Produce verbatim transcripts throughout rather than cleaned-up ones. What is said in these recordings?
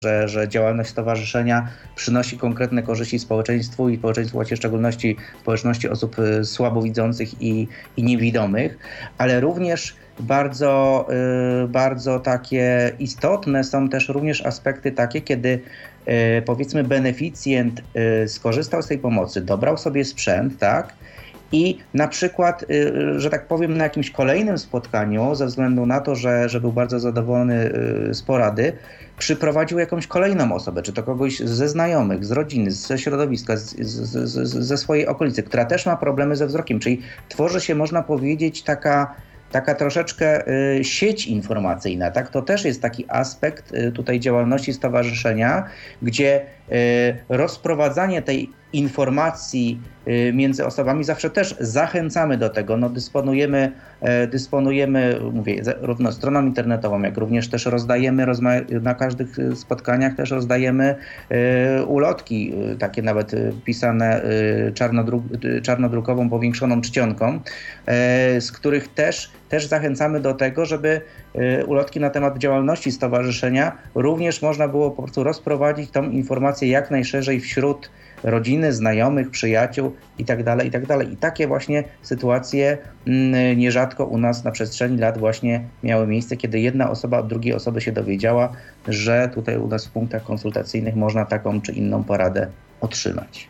Że, że działalność stowarzyszenia przynosi konkretne korzyści społeczeństwu i społeczeństwu, właśnie w szczególności społeczności osób słabowidzących i, i niewidomych, ale również bardzo, y, bardzo takie istotne są też również aspekty takie, kiedy y, powiedzmy beneficjent y, skorzystał z tej pomocy, dobrał sobie sprzęt, tak? I na przykład, że tak powiem, na jakimś kolejnym spotkaniu, ze względu na to, że, że był bardzo zadowolony z porady, przyprowadził jakąś kolejną osobę, czy to kogoś ze znajomych, z rodziny, ze środowiska, z, z, z, ze swojej okolicy, która też ma problemy ze wzrokiem. Czyli tworzy się, można powiedzieć, taka taka troszeczkę y, sieć informacyjna, tak? To też jest taki aspekt y, tutaj działalności stowarzyszenia, gdzie y, rozprowadzanie tej informacji y, między osobami zawsze też zachęcamy do tego. No, dysponujemy, y, dysponujemy, mówię, zarówno stroną internetową, jak również też rozdajemy rozma- na każdych spotkaniach też rozdajemy y, ulotki, y, takie nawet y, pisane y, czarnodru- y, czarnodrukową, powiększoną czcionką, y, z których też Też zachęcamy do tego, żeby y, ulotki na temat działalności stowarzyszenia również można było po prostu rozprowadzić tą informację jak najszerzej wśród rodziny, znajomych, przyjaciół itd., itd. I takie właśnie sytuacje y, nierzadko u nas na przestrzeni lat właśnie miały miejsce, kiedy jedna osoba od drugiej osoby się dowiedziała, że tutaj u nas w punktach konsultacyjnych można taką czy inną poradę otrzymać.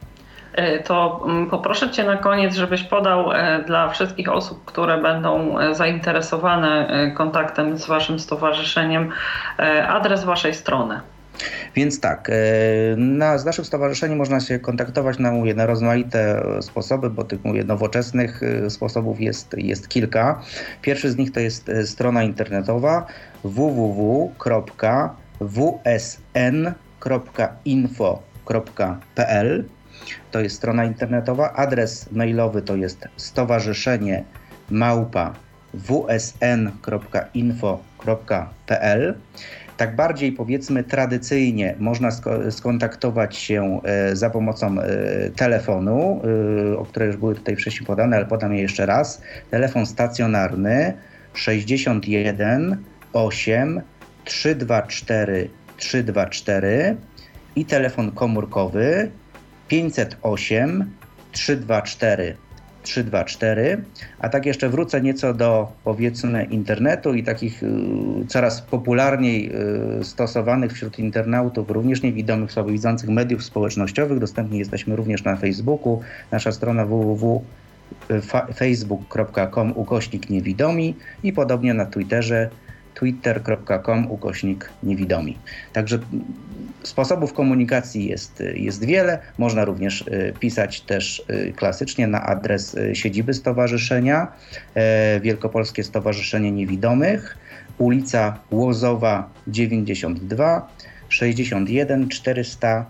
To poproszę Cię na koniec, żebyś podał dla wszystkich osób, które będą zainteresowane kontaktem z Waszym stowarzyszeniem, adres Waszej strony. Więc tak, na, z naszym stowarzyszeniem można się kontaktować na, mówię, na rozmaite sposoby, bo tych, mówię, nowoczesnych sposobów jest, jest kilka. Pierwszy z nich to jest strona internetowa w w w kropka w s n kropka info kropka p l. To jest strona internetowa. Adres mailowy to jest stowarzyszenie małpa w s n kropka info kropka p l. Tak bardziej, powiedzmy, tradycyjnie można sk- skontaktować się e, za pomocą e, telefonu, e, o które już były tutaj wcześniej podane, ale podam je jeszcze raz. Telefon stacjonarny sześćdziesiąt jeden osiem trzysta dwadzieścia cztery trzysta dwadzieścia cztery i telefon komórkowy pięćset osiem trzysta dwadzieścia cztery trzysta dwadzieścia cztery, a tak jeszcze wrócę nieco do, powiedzmy, internetu i takich y, coraz popularniej y, stosowanych wśród internautów, również niewidomych, słabowidzących mediów społecznościowych. Dostępni jesteśmy również na Facebooku. Nasza strona w w w kropka facebook kropka com ukośnik niewidomi i podobnie na Twitterze twitter kropka com ukośnik niewidomi. Także sposobów komunikacji jest, jest wiele. Można również y, pisać też y, klasycznie na adres y, siedziby stowarzyszenia, y, Wielkopolskie Stowarzyszenie Niewidomych, ulica Łozowa dziewięćdziesiąt dwa sześćdziesiąt jeden czterysta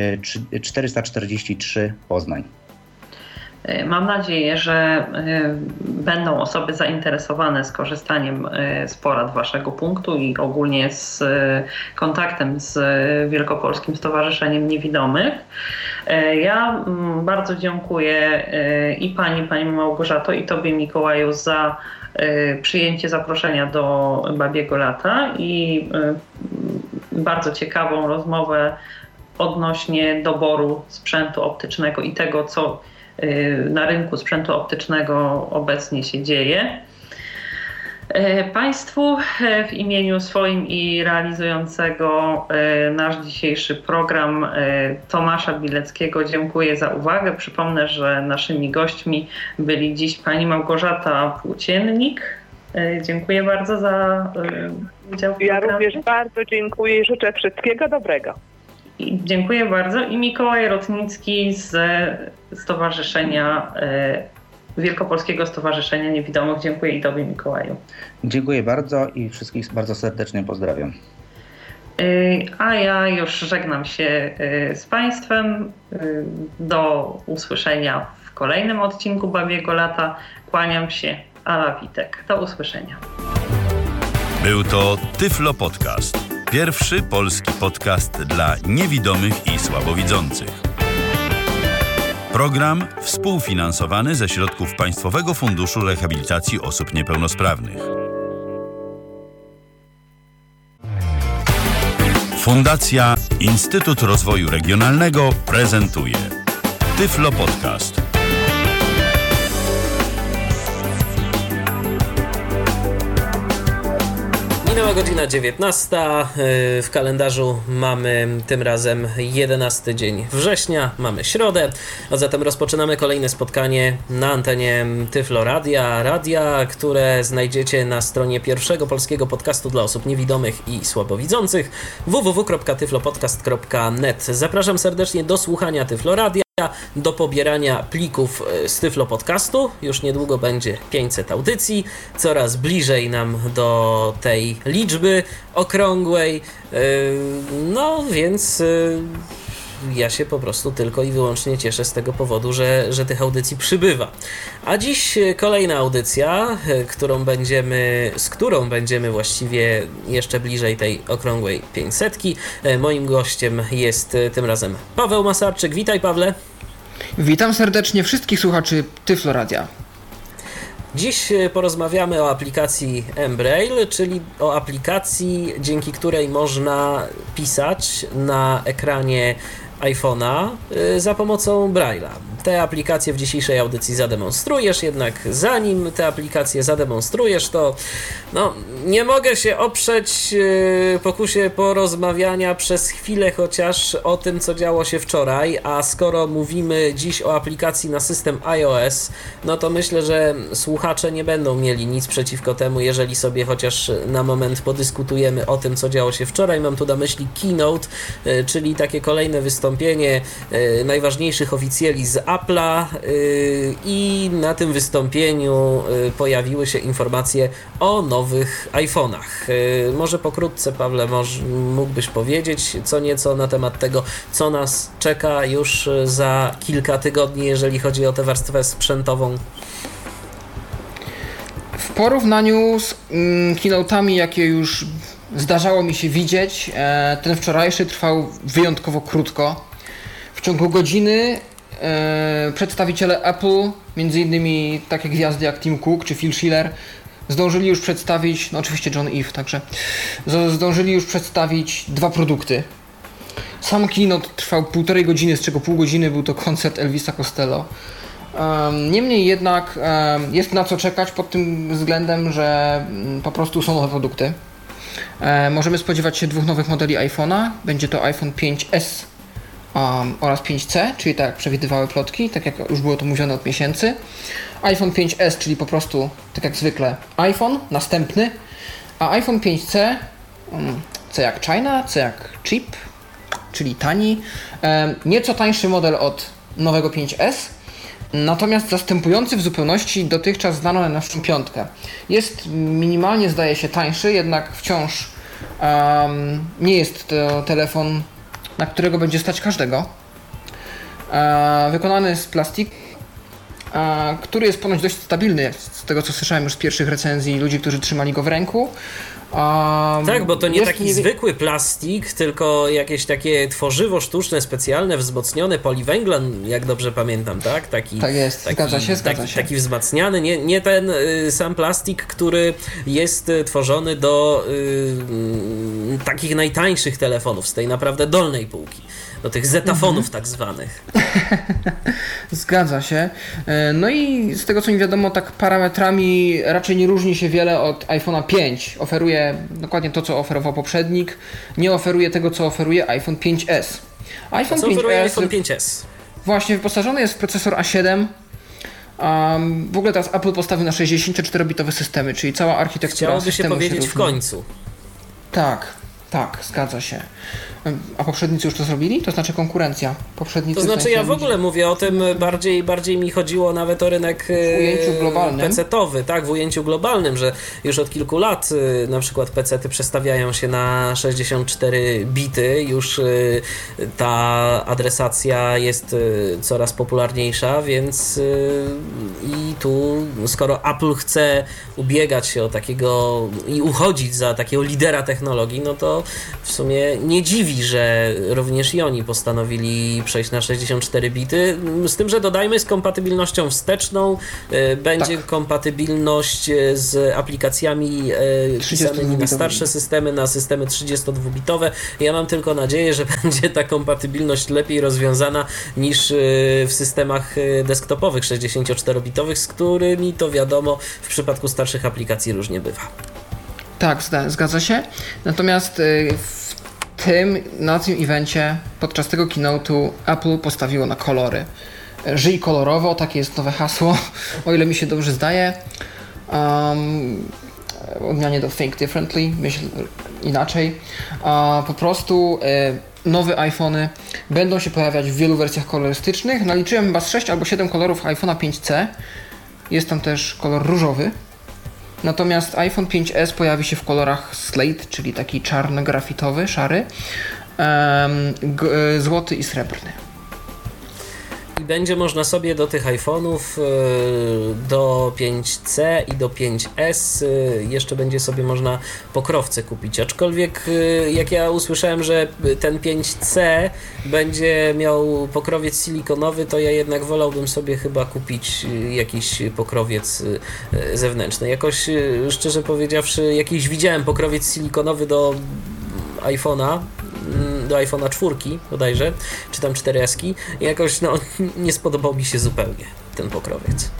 czterdzieści trzy Poznań. Mam nadzieję, że będą osoby zainteresowane skorzystaniem z porad Waszego punktu i ogólnie z kontaktem z Wielkopolskim Stowarzyszeniem Niewidomych. Ja bardzo dziękuję i Pani, Pani Małgorzato, i Tobie, Mikołaju, za przyjęcie zaproszenia do Babiego Lata i bardzo ciekawą rozmowę odnośnie doboru sprzętu optycznego i tego, co na rynku sprzętu optycznego obecnie się dzieje. Państwu w imieniu swoim i realizującego nasz dzisiejszy program Tomasza Bileckiego dziękuję za uwagę. Przypomnę, że naszymi gośćmi byli dziś pani Małgorzata Płóciennik. Dziękuję bardzo za udział w programie. Ja również bardzo dziękuję i życzę wszystkiego dobrego. I dziękuję bardzo. I Mikołaj Rotnicki z Stowarzyszenia Wielkopolskiego Stowarzyszenia Niewidomych. Dziękuję i Tobie, Mikołaju. Dziękuję bardzo i wszystkich bardzo serdecznie pozdrawiam. A ja już żegnam się z Państwem. Do usłyszenia w kolejnym odcinku Babiego Lata. Kłaniam się. Ala Witek. Do usłyszenia. Był to Tyflo Podcast. Pierwszy polski podcast dla niewidomych i słabowidzących. Program współfinansowany ze środków Państwowego Funduszu Rehabilitacji Osób Niepełnosprawnych. Fundacja Instytut Rozwoju Regionalnego prezentuje Tyflo Podcast. Minęła godzina dziewiętnasta, w kalendarzu mamy tym razem jedenasty dzień września, mamy środę, a zatem rozpoczynamy kolejne spotkanie na antenie Tyflo Radia, radia, które znajdziecie na stronie pierwszego polskiego podcastu dla osób niewidomych i słabowidzących w w w kropka tyflopodcast kropka net. Zapraszam serdecznie do słuchania Tyflo Radia, do pobierania plików z Tyflo Podcastu. Już niedługo będzie pięćset audycji, coraz bliżej nam do tej liczby okrągłej, no więc ja się po prostu tylko i wyłącznie cieszę z tego powodu, że, że tych audycji przybywa. A dziś kolejna audycja, którą będziemy, z którą będziemy właściwie jeszcze bliżej tej okrągłej pięćsetki. Moim gościem jest tym razem Paweł Masarczyk. Witaj, Pawle. Witam serdecznie wszystkich słuchaczy Tyflo Radia. Dziś porozmawiamy o aplikacji mBraille, czyli o aplikacji, dzięki której można pisać na ekranie iPhone'a za pomocą Braille'a. Te aplikacje w dzisiejszej audycji zademonstrujesz, jednak zanim te aplikacje zademonstrujesz, to no, nie mogę się oprzeć yy, pokusie porozmawiania przez chwilę chociaż o tym, co działo się wczoraj, a skoro mówimy dziś o aplikacji na system iOS, no to myślę, że słuchacze nie będą mieli nic przeciwko temu, jeżeli sobie chociaż na moment podyskutujemy o tym, co działo się wczoraj. Mam tu na myśli Keynote, yy, czyli takie kolejne wystąpienie yy, najważniejszych oficjeli z Apple'a yy, i na tym wystąpieniu yy, pojawiły się informacje o nowych iPhone'ach. Yy, może pokrótce, Pawle, może, mógłbyś powiedzieć co nieco na temat tego, co nas czeka już za kilka tygodni, jeżeli chodzi o tę warstwę sprzętową? W porównaniu z mm, keynote'ami, jakie już zdarzało mi się widzieć, e, ten wczorajszy trwał wyjątkowo krótko. W ciągu godziny e, przedstawiciele Apple, między innymi takie gwiazdy jak Tim Cook czy Phil Schiller, zdążyli już przedstawić, no oczywiście John Ive także, zdążyli już przedstawić dwa produkty. Sam keynote trwał półtorej godziny, z czego pół godziny był to koncert Elvisa Costello. Um, niemniej jednak um, jest na co czekać pod tym względem, że um, po prostu są nowe produkty. Um, możemy spodziewać się dwóch nowych modeli iPhone'a. Będzie to iPhone pięć S um, oraz pięć C, czyli tak jak przewidywały plotki, tak jak już było to mówione od miesięcy. iPhone pięć S, czyli po prostu, tak jak zwykle, iPhone, następny, a iPhone pięć C, um, C jak China, C jak cheap, czyli tani, um, nieco tańszy model od nowego pięć S, natomiast zastępujący w zupełności dotychczas znaną najnowszą piątkę. Jest minimalnie, zdaje się, tańszy, jednak wciąż um, nie jest to telefon, na którego będzie stać każdego. E, wykonany z plastiku, e, który jest ponoć dość stabilny, z tego co słyszałem już z pierwszych recenzji ludzi, którzy trzymali go w ręku. Um, tak, bo to nie taki nie... zwykły plastik, tylko jakieś takie tworzywo sztuczne, specjalne, wzmocnione poliwęglan, jak dobrze pamiętam, tak? Taki, tak jest, taki, zgadza się, zgadza taki, się. taki wzmacniany, nie, nie ten y, sam plastik, który jest y, tworzony do y, y, takich najtańszych telefonów, z tej naprawdę dolnej półki. Do tych zetafonów mhm. tak zwanych. Zgadza się. No i z tego co mi wiadomo, tak parametrami raczej nie różni się wiele od iPhone'a pięć. Oferuje dokładnie to, co oferował poprzednik. Nie oferuje tego, co oferuje iPhone pięć S. iPhone pięć S, iPhone pięć S? Właśnie, wyposażony jest w procesor A siedem. Um, w ogóle teraz Apple postawił na sześćdziesięcioczterobitowe systemy, czyli cała architektura Chciałoby systemu się powiedzieć się w końcu. Tak, tak, zgadza się. A poprzednicy już to zrobili? To znaczy konkurencja. Poprzednicy to znaczy ja w ogóle mówię o tym, bardziej, bardziej mi chodziło nawet o rynek w ujęciu globalnym. pecetowy, tak, w ujęciu globalnym, że już od kilku lat na przykład pecety przestawiają się na sześćdziesiąt cztery bity, już ta adresacja jest coraz popularniejsza, więc i tu skoro Apple chce ubiegać się o takiego i uchodzić za takiego lidera technologii, no to to w sumie nie dziwi, że również i oni postanowili przejść na sześćdziesiąt cztery bity. Z tym, że dodajmy, z kompatybilnością wsteczną będzie tak. kompatybilność z aplikacjami pisanymi na starsze systemy, na systemy trzydziestodwubitowe. Ja mam tylko nadzieję, że będzie ta kompatybilność lepiej rozwiązana niż w systemach desktopowych sześćdziesięcioczterobitowych, z którymi to wiadomo w przypadku starszych aplikacji różnie bywa. Tak, zgadza się. Natomiast w tym, na tym evencie, podczas tego keynote'u Apple postawiło na kolory. Żyj kolorowo, takie jest nowe hasło, o ile mi się dobrze zdaje. Um, odmianie do Think Differently, myśl inaczej. Uh, po prostu y, nowe iPhony będą się pojawiać w wielu wersjach kolorystycznych. Naliczyłem chyba z sześć albo siedem kolorów iPhone'a pięć C. Jest tam też kolor różowy. Natomiast iPhone pięć S pojawi się w kolorach slate, czyli taki czarno-grafitowy, szary, um, g- złoty i srebrny. I będzie można sobie do tych iPhone'ów do pięć C i do pięć S jeszcze będzie sobie można pokrowce kupić. Aczkolwiek jak ja usłyszałem, że ten pięć C będzie miał pokrowiec silikonowy, to ja jednak wolałbym sobie chyba kupić jakiś pokrowiec zewnętrzny. Jakoś szczerze powiedziawszy, jakiś widziałem pokrowiec silikonowy do iPhone'a, do iPhone'a czwórki bodajże, czy tam cztery S ki i jakoś no, nie spodobał mi się zupełnie ten pokrowiec.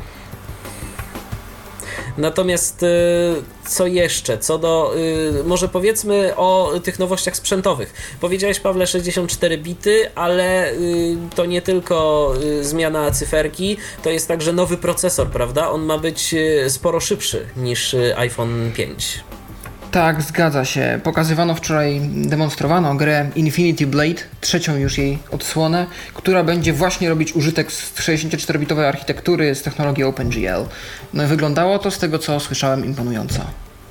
Natomiast co jeszcze? Co do, może powiedzmy o tych nowościach sprzętowych. Powiedziałeś, Pawle, sześćdziesiąt cztery bity, ale to nie tylko zmiana cyferki, to jest także nowy procesor, prawda? On ma być sporo szybszy niż iPhone pięć. Tak, zgadza się. Pokazywano wczoraj, demonstrowano grę Infinity Blade, trzecią już jej odsłonę, która będzie właśnie robić użytek z sześćdziesięcioczterobitowej architektury z technologii OpenGL. No i wyglądało to z tego, co słyszałem, imponująco.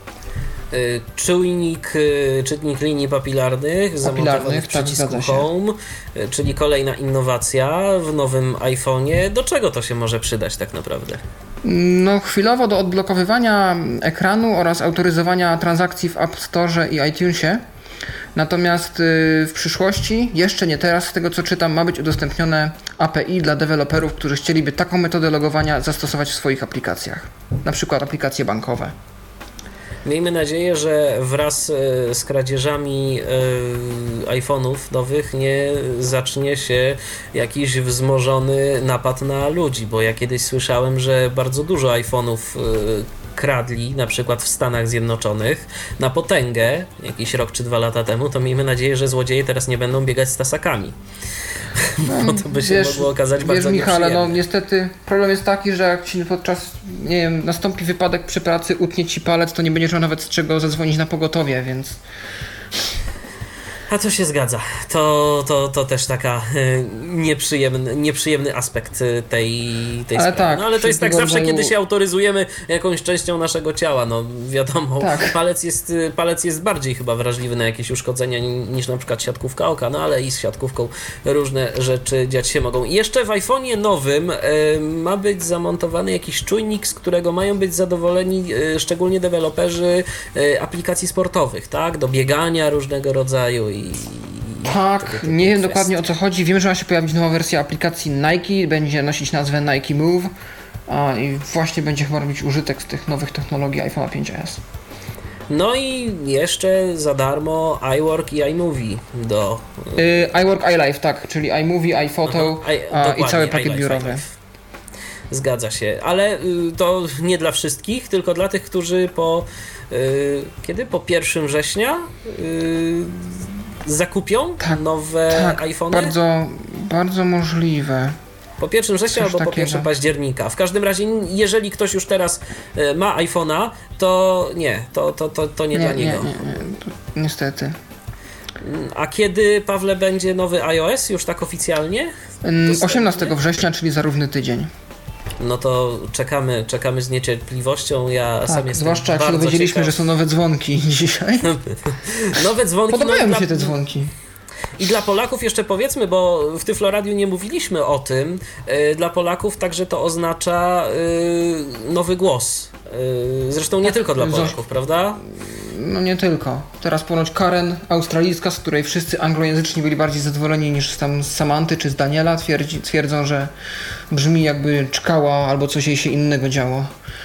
Czujnik, czytnik linii papilarnych zamontowany w przycisku tak, Home, czyli kolejna innowacja w nowym iPhone'ie. Do czego to się może przydać tak naprawdę? No chwilowo do odblokowywania ekranu oraz autoryzowania transakcji w App Store i iTunesie. Natomiast w przyszłości, jeszcze nie teraz, z tego co czytam, ma być udostępnione A P I dla deweloperów, którzy chcieliby taką metodę logowania zastosować w swoich aplikacjach. Na przykład aplikacje bankowe. Miejmy nadzieję, że wraz z kradzieżami iPhone'ów nowych nie zacznie się jakiś wzmożony napad na ludzi, bo ja kiedyś słyszałem, że bardzo dużo iPhone'ów kradli, na przykład w Stanach Zjednoczonych, na potęgę, jakiś rok czy dwa lata temu, to miejmy nadzieję, że złodzieje teraz nie będą biegać z tasakami. Bo to by się wiesz, mogło okazać wiesz, bardzo Michale, nieprzyjemne. no niestety problem jest taki, że jak ci podczas, nie wiem, nastąpi wypadek przy pracy, utnie ci palec, to nie będziesz miał nawet z czego zadzwonić na pogotowie, więc... A to się zgadza. To, to, to też taka y, nieprzyjemny, nieprzyjemny aspekt tej, tej ale sprawy. Tak, no ale to jest tak zawsze, rodzaju... kiedy się autoryzujemy jakąś częścią naszego ciała. No wiadomo, tak. palec, jest, palec jest bardziej chyba wrażliwy na jakieś uszkodzenia niż na przykład siatkówka oka, no ale i z siatkówką różne rzeczy dziać się mogą. I jeszcze w iPhone'ie nowym y, ma być zamontowany jakiś czujnik, z którego mają być zadowoleni y, szczególnie deweloperzy y, aplikacji sportowych, tak? Do biegania różnego rodzaju. I tak, nie wiem dokładnie o co chodzi. Wiem, że ma się pojawić nowa wersja aplikacji Nike, będzie nosić nazwę Nike Move a, i właśnie będzie chyba robić użytek z tych nowych technologii iPhone'a pięć S. No i jeszcze za darmo iWork i iMovie do... Yy, iWork, iLife, tak, czyli iMovie, iPhoto Aha, i, a, i cały pakiet iLife, biurowy. iLife. Zgadza się, ale y, to nie dla wszystkich, tylko dla tych, którzy po... Y, kiedy? Po pierwszego września? Y, zakupią tak, nowe tak, iPhony? Bardzo, bardzo możliwe. Po pierwszego września Coś albo po takiego. pierwszego października. W każdym razie, jeżeli ktoś już teraz ma iPhone'a, to nie, to, to, to, to nie, nie dla nie, niego. Nie, nie, to niestety. A kiedy, Pawle, będzie nowy iOS? Już tak oficjalnie? osiemnastego września, czyli za równy tydzień. No to czekamy, czekamy z niecierpliwością. Ja tak, sam jestem zwłaszcza jak się bardzo dowiedzieliśmy, ciekaw. że są nowe dzwonki dzisiaj. Nowe dzwonki. Podobają no, mi się dla... te dzwonki. I dla Polaków jeszcze powiedzmy, bo w Tyfloradiu nie mówiliśmy o tym, yy, dla Polaków także to oznacza yy, nowy głos. Yy, zresztą nie tak, tylko dla Polaków, z... prawda? no nie tylko. Teraz ponoć Karen australijska, z której wszyscy anglojęzyczni byli bardziej zadowoleni niż tam z Samanty czy z Daniela, twierdzi, twierdzą, że brzmi jakby czkała albo coś jej się innego działo.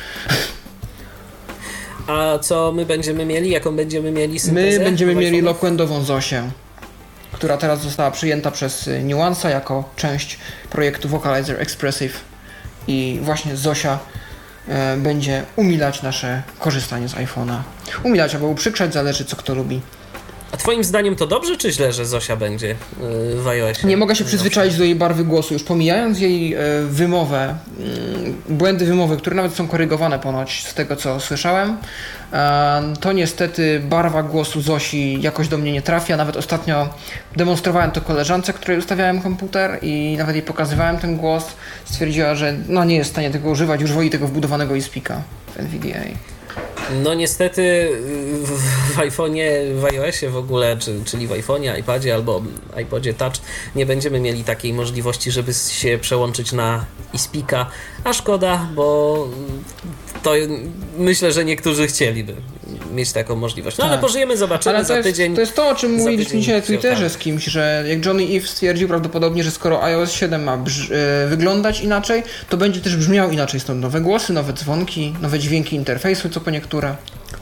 A co my będziemy mieli? Jaką będziemy mieli syntezę? My będziemy mieli loquendową Zosię, która teraz została przyjęta przez Nuance'a jako część projektu Vocalizer Expressive i właśnie Zosia e, będzie umilać nasze korzystanie z iPhone'a. Umilać albo uprzykrzać, zależy co kto lubi. A twoim zdaniem to dobrze czy źle, że Zosia będzie w iOSie? Nie mogę się przyzwyczaić do jej barwy głosu, już pomijając jej wymowę, błędy wymowy, które nawet są korygowane ponoć z tego co słyszałem, to niestety barwa głosu Zosi jakoś do mnie nie trafia. Nawet ostatnio demonstrowałem to koleżance, której ustawiałem komputer i nawet jej pokazywałem ten głos. Stwierdziła, że no nie jest w stanie tego używać, już woli tego wbudowanego iSpeaka w N V D A. No niestety w iPhone'ie, w iOSie w ogóle, czyli w iPhone'ie, iPadzie albo iPodzie Touch nie będziemy mieli takiej możliwości, żeby się przełączyć na iSpeaka, a szkoda, bo to myślę, że niektórzy chcieliby mieć taką możliwość. No tak. Ale pożyjemy, zobaczymy ale to za jest, tydzień. To jest to, o czym mówiliśmy dzisiaj na Twitterze z kimś, że jak Johnny Ive stwierdził prawdopodobnie, że skoro iOS siedem ma brz- yy, wyglądać inaczej, to będzie też brzmiał inaczej. Stąd nowe głosy, nowe dzwonki, nowe dźwięki interfejsu, co po niektóre.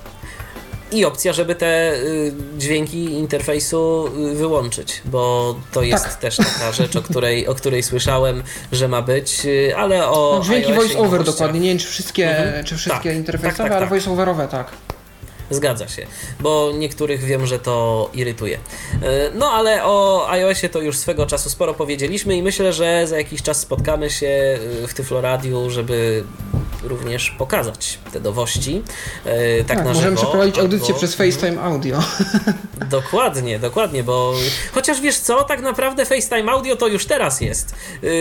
I opcja, żeby te y, dźwięki interfejsu y, wyłączyć, bo to jest tak. też taka rzecz, o której, o której słyszałem, że ma być, y, ale o no, dźwięki voice-over dokładnie, nie wiem czy wszystkie, mhm. czy wszystkie tak, interfejsowe, tak, tak, ale tak. voice-overowe tak. Zgadza się, bo niektórych wiem, że to irytuje. No ale o iOSie to już swego czasu sporo powiedzieliśmy i myślę, że za jakiś czas spotkamy się w Tyfloradiu, żeby również pokazać te nowości. Tak, tak na możemy żywo, przeprowadzić audycję albo... przez FaceTime Audio. Dokładnie, dokładnie, bo chociaż wiesz co, tak naprawdę FaceTime Audio to już teraz jest,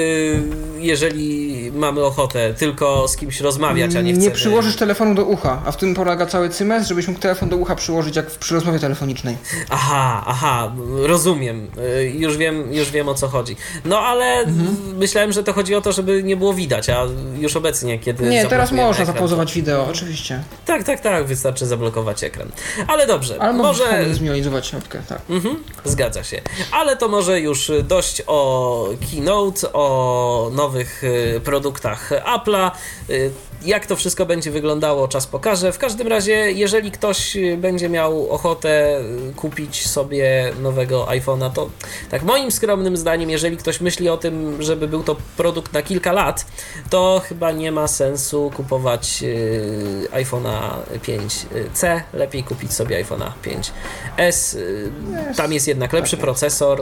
jeżeli mamy ochotę tylko z kimś rozmawiać, a nie chcemy... Nie przyłożysz telefonu do ucha, a w tym polega cały cymes, żebyś mógł telefon do ucha przyłożyć jak w, przy rozmowie telefonicznej. Aha, aha, rozumiem, już wiem, już wiem o co chodzi. No ale mhm. myślałem, że to chodzi o to, żeby nie było widać, a już obecnie, kiedy... Nie, teraz można ekran, zapauzować to... wideo, oczywiście. Tak, tak, tak, wystarczy zablokować ekran. Ale dobrze, ale może... zminimalizować środkę, tak. Mhm, zgadza się. Ale to może już dość o Keynote, o nowych produktach Apple'a. Jak to wszystko będzie wyglądało, czas pokaże. W każdym razie, jeżeli ktoś będzie miał ochotę kupić sobie nowego iPhone'a, to tak moim skromnym zdaniem, jeżeli ktoś myśli o tym, żeby był to produkt na kilka lat, to chyba nie ma sensu kupować iPhone'a pięć C. Lepiej kupić sobie iPhone'a pięć S. Tam jest jednak lepszy procesor,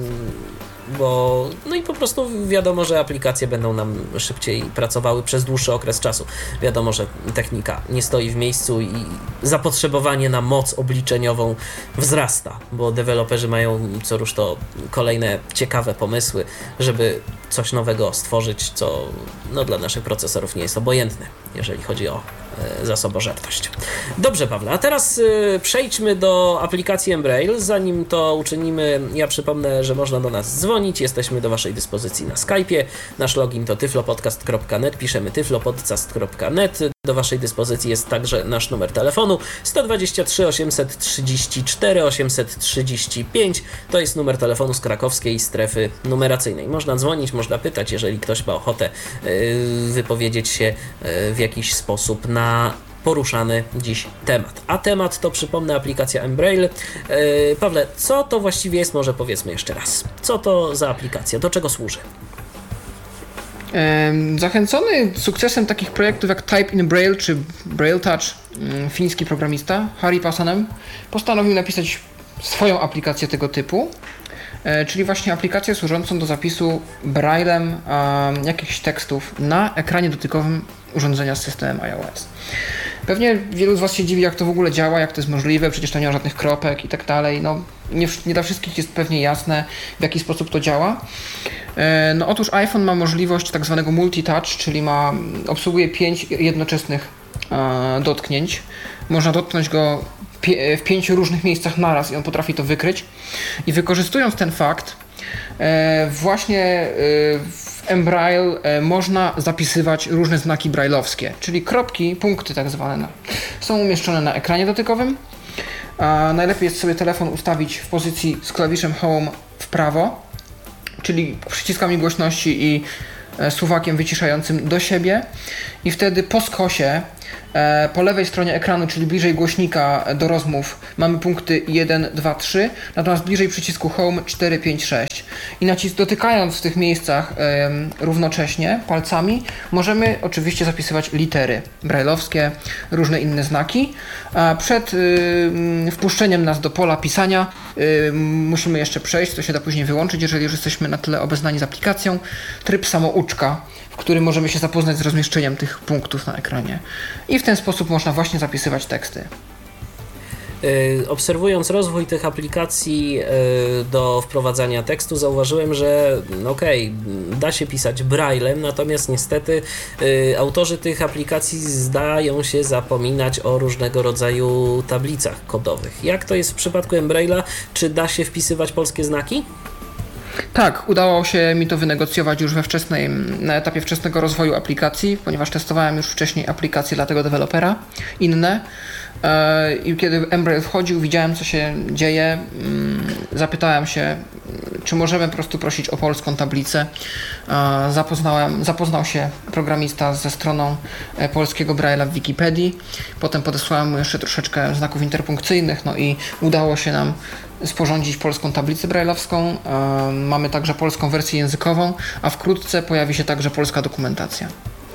bo no i po prostu wiadomo, że aplikacje będą nam szybciej pracowały przez dłuższy okres czasu. Wiadomo, że technika nie stoi w miejscu i zapotrzebowanie na moc obliczeniową wzrasta, bo deweloperzy mają co rusz to kolejne ciekawe pomysły, żeby coś nowego stworzyć, co no, dla naszych procesorów nie jest obojętne, jeżeli chodzi o e, zasobożerność. Dobrze, Pawle, a teraz e, przejdźmy do aplikacji Embrail. Zanim to uczynimy, ja przypomnę, że można do nas dzwonić. Jesteśmy do waszej dyspozycji na Skype'ie. Nasz login to tyflopodcast kropka net. Piszemy tyflopodcast kropka net. Do waszej dyspozycji jest także nasz numer telefonu sto dwadzieścia trzy osiemset trzydzieści cztery osiemset trzydzieści pięć. To jest numer telefonu z krakowskiej strefy numeracyjnej. Można dzwonić, można pytać, jeżeli ktoś ma ochotę wypowiedzieć się w jakiś sposób na poruszany dziś temat. A temat to, przypomnę, aplikacja Embrail. Pawle, co to właściwie jest? Może powiedzmy jeszcze raz. Co to za aplikacja? Do czego służy? Zachęcony sukcesem takich projektów jak Type in Braille czy Braille Touch, fiński programista Harri Pasanen postanowił napisać swoją aplikację tego typu, czyli właśnie aplikację służącą do zapisu braillem jakichś tekstów na ekranie dotykowym urządzenia z systemem iOS. Pewnie wielu z was się dziwi, jak to w ogóle działa, jak to jest możliwe, przecież to nie ma żadnych kropek i tak dalej. No, nie, nie dla wszystkich jest pewnie jasne, w jaki sposób to działa. No otóż iPhone ma możliwość tak zwanego multi-touch, czyli ma, obsługuje pięć jednoczesnych e, dotknięć. Można dotknąć go pie, w pięciu różnych miejscach naraz i on potrafi to wykryć. I wykorzystując ten fakt, e, właśnie e, w Embrail e, można zapisywać różne znaki brailleowskie, czyli kropki, punkty tak zwane, są umieszczone na ekranie dotykowym. A najlepiej jest sobie telefon ustawić w pozycji z klawiszem Home w prawo, czyli przyciskami głośności i suwakiem wyciszającym do siebie i wtedy po skosie po lewej stronie ekranu, czyli bliżej głośnika do rozmów, mamy punkty jeden, dwa, trzy, natomiast bliżej przycisku Home cztery, pięć, sześć. I nacisk, dotykając w tych miejscach e, równocześnie palcami, możemy oczywiście zapisywać litery brajlowskie, różne inne znaki. A przed e, wpuszczeniem nas do pola pisania e, musimy jeszcze przejść, to się da później wyłączyć, jeżeli już jesteśmy na tyle obeznani z aplikacją, tryb samouczka, w którym możemy się zapoznać z rozmieszczeniem tych punktów na ekranie. I w ten sposób można właśnie zapisywać teksty. Obserwując rozwój tych aplikacji do wprowadzania tekstu, zauważyłem, że okej, okay, da się pisać braillem, natomiast niestety autorzy tych aplikacji zdają się zapominać o różnego rodzaju tablicach kodowych. Jak to jest w przypadku Embraila? Czy da się wpisywać polskie znaki? Tak, udało się mi to wynegocjować już we wczesnej, na etapie wczesnego rozwoju aplikacji, ponieważ testowałem już wcześniej aplikacje dla tego dewelopera, inne. I kiedy Embrail wchodził, widziałem, co się dzieje, zapytałem się, czy możemy po prostu prosić o polską tablicę. Zapoznałem, zapoznał się programista ze stroną polskiego Braille'a w Wikipedii, potem podesłałem mu jeszcze troszeczkę znaków interpunkcyjnych, no i udało się nam sporządzić polską tablicę brajlowską. Mamy także polską wersję językową, a wkrótce pojawi się także polska dokumentacja.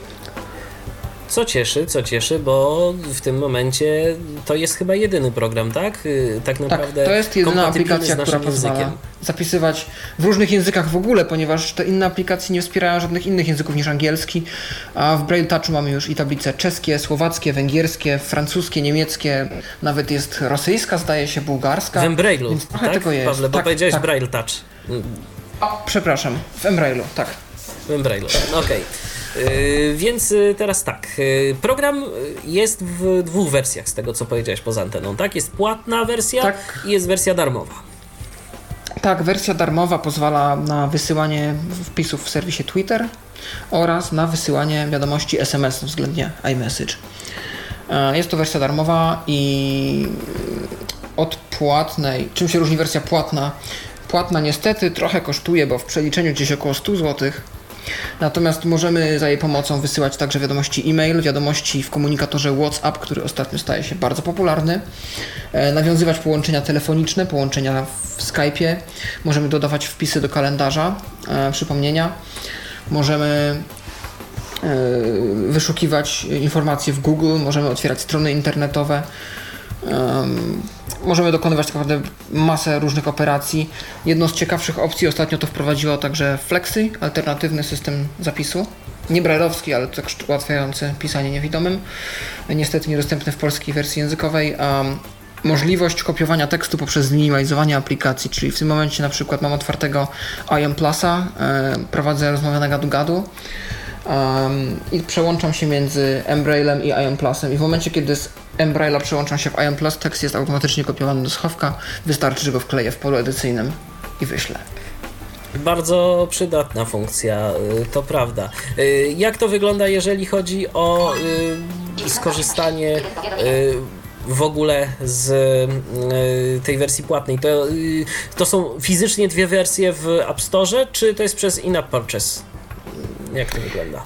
Co cieszy, co cieszy, bo w tym momencie to jest chyba jedyny program, tak? Tak naprawdę. Tak, to jest jedyna aplikacja, która pozwala językiem. zapisywać w różnych językach w ogóle, ponieważ te inne aplikacje nie wspierają żadnych innych języków niż angielski, a w Braille Touchu mamy już i tablice czeskie, słowackie, węgierskie, francuskie, niemieckie, nawet jest rosyjska, zdaje się, bułgarska. W Embrailu, tak? Tego jest. Pawle, bo tak, powiedziałeś tak. Braille Touch. O, przepraszam, w Embrailu, tak. W Embrailu, okej. Okay. Yy, więc teraz tak, yy, program jest w dwóch wersjach z tego, co powiedziałeś poza anteną, tak? Jest płatna wersja tak. i jest wersja darmowa. Tak, wersja darmowa pozwala na wysyłanie wpisów w serwisie Twitter oraz na wysyłanie wiadomości S M S względnie iMessage. Yy, jest to wersja darmowa i od płatnej, czym się różni wersja płatna? Płatna niestety trochę kosztuje, bo w przeliczeniu gdzieś około sto złotych. Natomiast możemy za jej pomocą wysyłać także wiadomości e-mail, wiadomości w komunikatorze WhatsApp, który ostatnio staje się bardzo popularny, e, nawiązywać połączenia telefoniczne, połączenia w Skype'ie, możemy dodawać wpisy do kalendarza, e, przypomnienia, możemy e, wyszukiwać informacje w Google, możemy otwierać strony internetowe, e, możemy dokonywać tak naprawdę masę różnych operacji. Jedną z ciekawszych opcji ostatnio to wprowadziło także Flexi, alternatywny system zapisu. Nie brajlowski, ale tak ułatwiający pisanie niewidomym. Niestety niedostępny w polskiej wersji językowej. Um, możliwość kopiowania tekstu poprzez zminimalizowanie aplikacji, czyli w tym momencie na przykład mam otwartego I M Plusa, e, prowadzę rozmowę na gadu-gadu. Um, i przełączam się między Embrailem i I M Plusem i w momencie, kiedy z Embraila przełączam się w I M Plus, tekst jest automatycznie kopiowany do schowka, wystarczy, że go wkleję w polu edycyjnym i wyślę. Bardzo przydatna funkcja, to prawda. Jak to wygląda, jeżeli chodzi o skorzystanie w ogóle z tej wersji płatnej? To, to są fizycznie dwie wersje w App Store, czy to jest przez in-app purchase? Jak to wygląda?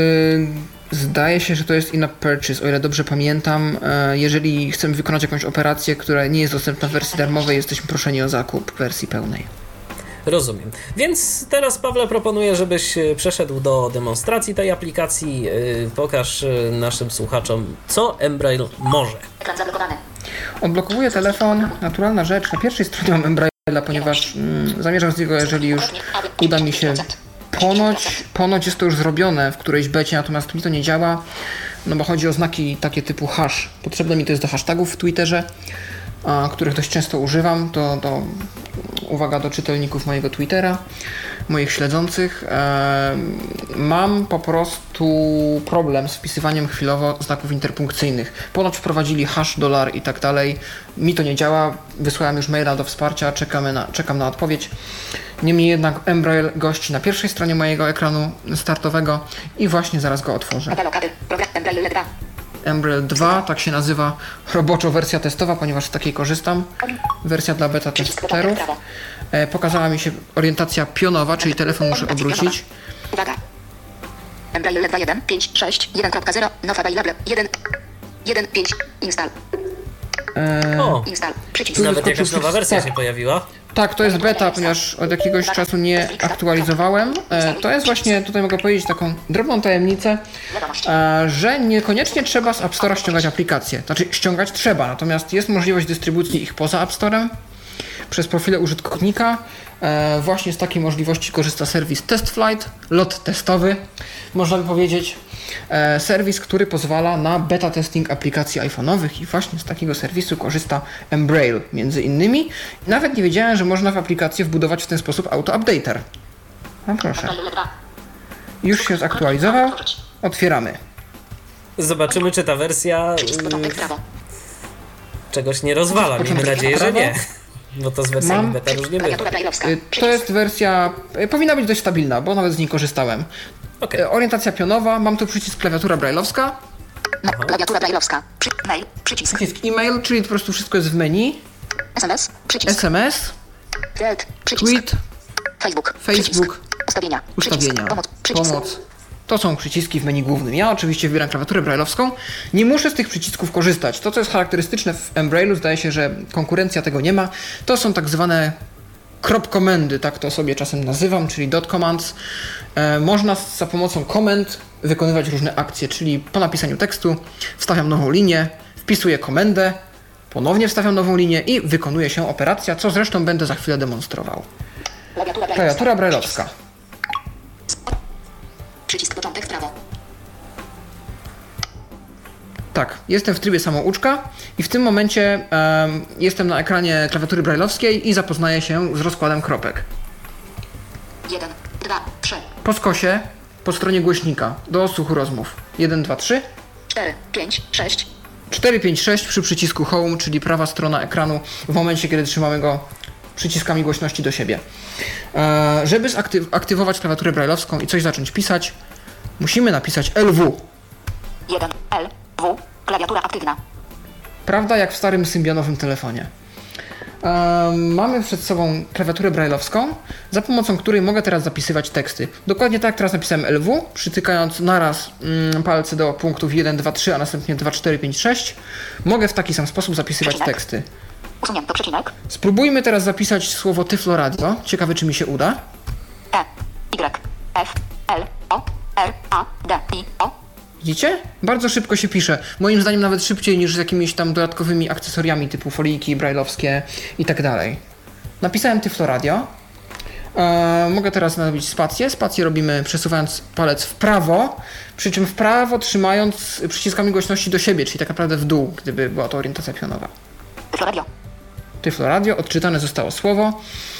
Zdaje się, że to jest in-app purchase, o ile dobrze pamiętam. Jeżeli chcemy wykonać jakąś operację, która nie jest dostępna w wersji darmowej, jesteśmy proszeni o zakup w wersji pełnej. Rozumiem. Więc teraz, Pawle, proponuję, żebyś przeszedł do demonstracji tej aplikacji. Pokaż naszym słuchaczom, co Embrail może. Ekran zablokowany. Odblokowuję telefon. Naturalna rzecz. Na pierwszej stronie mam Embraila, ponieważ mm, zamierzam z niego, jeżeli już uda mi się... Ponoć, ponoć jest to już zrobione w którejś becie, natomiast mi to nie działa, no bo chodzi o znaki takie typu hash. Potrzebne mi to jest do hashtagów w Twitterze, a, których dość często używam. To, to uwaga do czytelników mojego Twittera, moich śledzących. E, mam po prostu problem z wpisywaniem chwilowo znaków interpunkcyjnych. Ponoć wprowadzili hash, dolar i tak dalej. Mi to nie działa. Wysłałem już maila do wsparcia, czekamy na, czekam na odpowiedź. Niemniej jednak Embrail gości na pierwszej stronie mojego ekranu startowego i właśnie zaraz go otworzę. Embrail dwa, tak się nazywa roboczo wersja testowa, ponieważ z takiej korzystam. Wersja dla beta testerów. E, pokazała mi się orientacja pionowa, czyli telefon muszę obrócić. Uwaga. Embrail dwa jeden pięć sześć jeden kropka zero Not available jeden jeden pięć install. E, O, Install. Przycisk. nawet jakaś nowa wersja tak. się pojawiła. Tak, to jest beta, ponieważ od jakiegoś czasu nie aktualizowałem. E, to jest właśnie, tutaj mogę powiedzieć taką drobną tajemnicę, e, że niekoniecznie trzeba z App Store'a ściągać aplikacje. Znaczy ściągać trzeba, natomiast jest możliwość dystrybucji ich poza App Store'em przez profile użytkownika. E, właśnie z takiej możliwości korzysta serwis TestFlight, lot testowy, można by powiedzieć. E, serwis, który pozwala na beta testing aplikacji iPhone'owych i właśnie z takiego serwisu korzysta Embrail między innymi. Nawet nie wiedziałem, że można w aplikację wbudować w ten sposób auto-updater. No proszę. Już się zaktualizował. Otwieramy. Zobaczymy, czy ta wersja Przycisk początek w prawo. czegoś nie rozwala. Miejmy Początek nadzieję, że prawo. nie. Bo to z wersjami Mam- beta różnie bywa. Klawiatura braille'owska. Y, To jest wersja, y, powinna być dość stabilna, bo nawet z niej korzystałem. Okej. Y, Orientacja pionowa, mam tu przycisk klawiatura braille'owska, No, klawiatura braille'owska. Przy, mail. Przycisk. przycisk e-mail, czyli po prostu wszystko jest w menu, S M S. Przycisk. S M S, Thread. Przycisk. tweet, Facebook. Facebook, Przycisk. Ustawienia. Przycisk. ustawienia, Pomoc. Przycisk. pomoc. To są przyciski w menu głównym. Ja oczywiście wybieram klawiaturę braille'owską. Nie muszę z tych przycisków korzystać. To, co jest charakterystyczne w Embrailu, zdaje się, że konkurencja tego nie ma, to są tak zwane crop komendy, tak to sobie czasem nazywam, czyli dot commands. E, można za pomocą komend wykonywać różne akcje, czyli po napisaniu tekstu wstawiam nową linię, wpisuję komendę, ponownie wstawiam nową linię i wykonuje się operacja, co zresztą będę za chwilę demonstrował. Klawiatura braille'owska. Klawiatura braille'owska. Przycisk początek w prawo. Tak, jestem w trybie samouczka i w tym momencie em, jestem na ekranie klawiatury braille'owskiej i zapoznaję się z rozkładem kropek. jeden, dwa, trzy, Po skosie, po stronie głośnika, do odsłuchu rozmów. jeden, dwa, trzy, cztery, pięć, sześć. cztery, pięć, sześć przy przycisku Home, czyli prawa strona ekranu w momencie, kiedy trzymamy go przyciskami głośności do siebie. E, żeby zaktyw- aktywować klawiaturę braille'owską i coś zacząć pisać, musimy napisać L W. jeden, L, W. Klawiatura aktywna. Prawda, jak w starym symbionowym telefonie. Um, mamy przed sobą klawiaturę braille'owską, za pomocą której mogę teraz zapisywać teksty. Dokładnie tak jak teraz napisałem L W, przytykając naraz mm, palce do punktów jeden, dwa, trzy, a następnie dwa, cztery, pięć, sześć. Mogę w taki sam sposób zapisywać Przecinek. teksty. Usunięto przecinek. Spróbujmy teraz zapisać słowo Tyflo Radio. Ciekawe, czy mi się uda. E, Y, F, L, O, R, A, D, I, O. Widzicie? Bardzo szybko się pisze. Moim zdaniem nawet szybciej niż z jakimiś tam dodatkowymi akcesoriami typu folijki braille'owskie i tak dalej. Napisałem Tyflo Radio. Eee, mogę teraz narobić spację. Spację robimy przesuwając palec w prawo, przy czym w prawo trzymając przyciskami głośności do siebie, czyli tak naprawdę w dół, gdyby była to orientacja pionowa. Tyflo radio. Tyflo Radio, odczytane zostało słowo.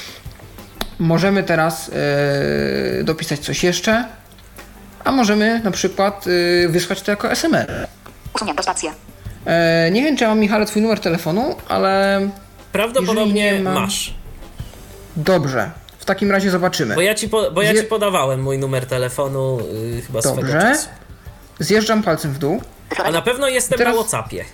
Możemy teraz yy, dopisać coś jeszcze, a możemy na przykład yy, wysłać to jako S M S. Usunięto spację. Yy, nie wiem, czy ja mam, Michale, twój numer telefonu, ale Prawdopodobnie jeżeli nie mam- masz. dobrze. W takim razie zobaczymy. Bo ja ci, po, bo ja Zje- ci podawałem mój numer telefonu yy, chyba swego Dobrze. czasu. Zjeżdżam palcem w dół. Tyflo A na radio. pewno jestem Teraz- na WhatsAppie.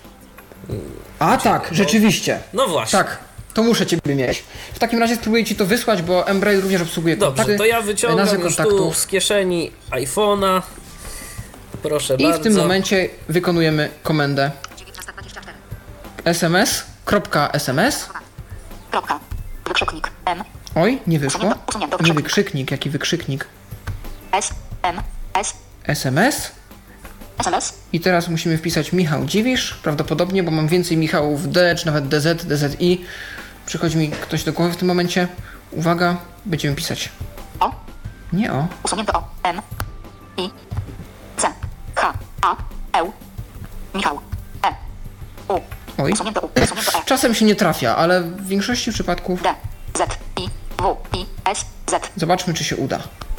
A tak, rzeczywiście. No właśnie. Tak, to muszę ciebie mieć. W takim razie spróbuję ci to wysłać, bo Embrail również obsługuje Dobrze, kontakty. to ja wyciągam nazwy już kontaktu. tu z kieszeni iPhone'a. Proszę I bardzo. w tym momencie wykonujemy komendę dziewiętnasta dwadzieścia cztery. S M S, kropka S M S. Kropka. Wykrzyknik. M. Oj, nie wyszło. Usunięto- usunięto Nie wykrzyknik. wykrzyknik, jaki wykrzyknik. S. M. S. S M S. S M S. I teraz musimy wpisać Michał Dziwisz, prawdopodobnie, bo mam więcej Michałów D, czy nawet D Z, D Z I. Przychodzi mi ktoś do głowy w tym momencie. Uwaga, będziemy pisać. O. Nie o. Usunięto O. M. I. C. H. A. E. Michał. E. U. Oj. Usunięto U. Usunięto E. Czasem się nie trafia, ale w większości przypadków D. Z. I. W. I. S. Z. zobaczmy, czy się uda.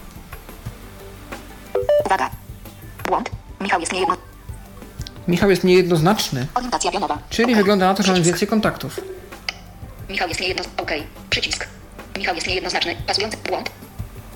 Uwaga. Błąd. Michał jest niejedno... Michał jest niejednoznaczny, Orientacja pionowa. czyli OK. wygląda na to, że mamy Przycisk. więcej kontaktów. Michał jest niejedno... OK. Przycisk. Michał jest niejednoznaczny. Pasujący... Błąd.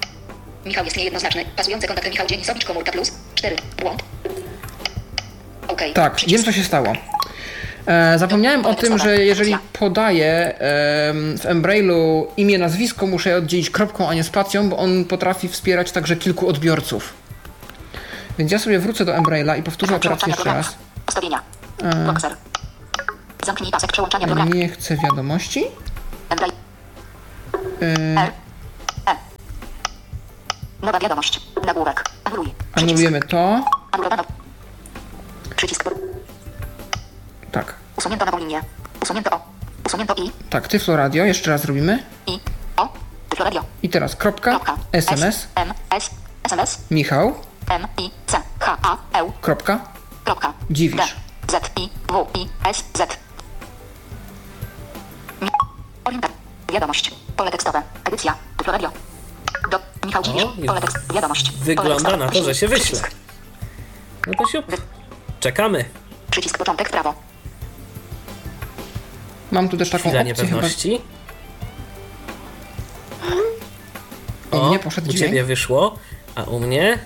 Michał jest niejednoznaczny. Pasujący kontakty Michał Dzienisowicz, komórka plus. cztery. Błąd. OK. Tak, wiem co się stało. E, zapomniałem o tym, że jeżeli podaję e, w Embrailu imię, nazwisko, muszę je oddzielić kropką, a nie spacją, bo on potrafi wspierać także kilku odbiorców. Więc ja sobie wrócę do Embraila i powtórzę operację jeszcze raz. Ustawienia. Boxer. Zamknij pasek przełączania E, programu. nie chcę wiadomości. Embrail. E, R. E. Nowa wiadomość. Nagłówek. Anuluj. anulujemy to. Anulowano. Przycisk. Tak. Usunięto nową linię. Usunięto O. Usunięto I. Tak, Tyflo Radio, jeszcze raz robimy. I. O. Tyflo Radio. I teraz kropka, Kropka. S M S, M. S. S M S. Michał, M. I. C. H. A. L. kropka, Kropka. Dziwisz. D. Z. I. W. I. S. Z. Mi. Orientar. Wiadomość. Pole tekstowe. Edycja. Tyflo Radio. Do. Michał Dziwisz. O, Pole tekst. Wiadomość. Pole Wygląda tekstowe. na to, że się wyśle. Przycisk. No to siup. Czekamy. Przycisk początek w prawo. Mam tu też taką Chwila opcję chyba. niepewności. U mnie poszedł u dźwięk. ciebie wyszło, a u mnie...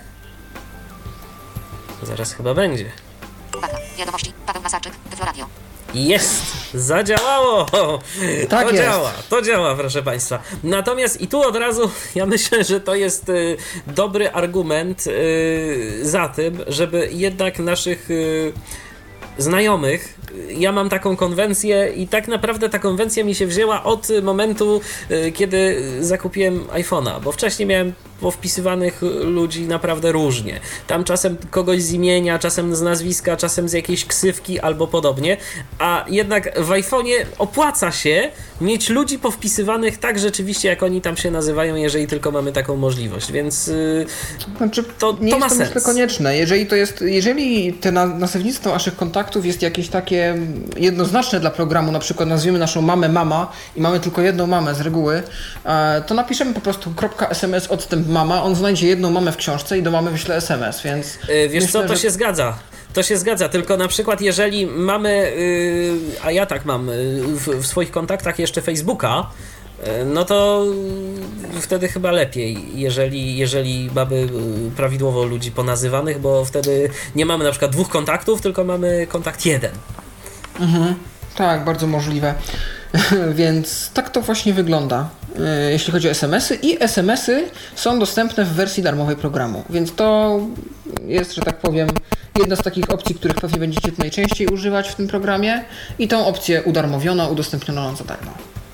Zaraz chyba będzie. Uwaga. Wiadomości. Paweł Masarczyk. Tyflo Radio. Jest! Zadziałało! Tak to jest. działa, to działa, proszę Państwa. Natomiast i tu od razu ja myślę, że to jest y, dobry argument y, za tym, żeby jednak naszych y, znajomych, ja mam taką konwencję i tak naprawdę ta konwencja mi się wzięła od momentu, y, kiedy zakupiłem iPhone'a, bo wcześniej miałem powpisywanych ludzi naprawdę różnie. Tam czasem kogoś z imienia, czasem z nazwiska, czasem z jakiejś ksywki albo podobnie, a jednak w iPhone'ie opłaca się mieć ludzi powpisywanych tak rzeczywiście, jak oni tam się nazywają, jeżeli tylko mamy taką możliwość, więc yy, Znaczy, to, nie to jest ma to sens. myślę konieczne. Jeżeli to jest, jeżeli te na, nazewnictwo naszych kontaktów jest jakieś takie jednoznaczne dla programu, na przykład nazwiemy naszą mamę mama i mamy tylko jedną mamę z reguły, e, to napiszemy po prostu .sms odstęp mama, on znajdzie jedną mamę w książce i do mamy wyśle S M S, więc... Yy, wiesz myślę, co, to że... się zgadza. To się zgadza, tylko na przykład jeżeli mamy, yy, a ja tak mam yy, w, w swoich kontaktach jeszcze Facebooka, yy, no to yy, wtedy chyba lepiej, jeżeli, jeżeli mamy yy, prawidłowo ludzi ponazywanych, bo wtedy nie mamy na przykład dwóch kontaktów, tylko mamy kontakt jeden. Mhm. Tak, bardzo możliwe. Więc tak to właśnie wygląda, jeśli chodzi o S M S y. I S M S y są dostępne w wersji darmowej programu, więc to jest, że tak powiem, jedna z takich opcji, których pewnie będziecie najczęściej używać w tym programie i tą opcję udarmowiono, udostępniono za darmo.